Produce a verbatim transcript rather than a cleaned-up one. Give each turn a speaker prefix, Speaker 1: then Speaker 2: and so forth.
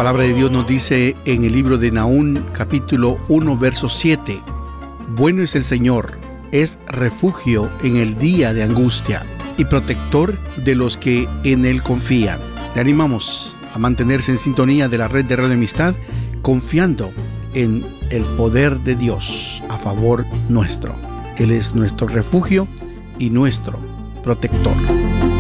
Speaker 1: palabra de Dios nos dice en el libro de Nahum, capítulo uno, verso siete: bueno es el Señor, es refugio en el día de angustia y protector de los que en Él confían. Le animamos a mantenerse en sintonía de la red de Radio Amistad, confiando en el poder de Dios a favor nuestro. Él es nuestro refugio y nuestro protector.